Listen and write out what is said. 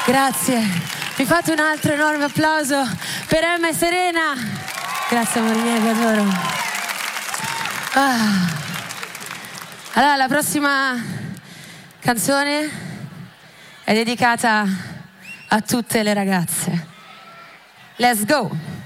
Grazie. Mi fate un altro enorme applauso per Emma e Serena. Grazie amori miei, vi adoro. Allora, la prossima canzone è dedicata a tutte le ragazze. Let's go!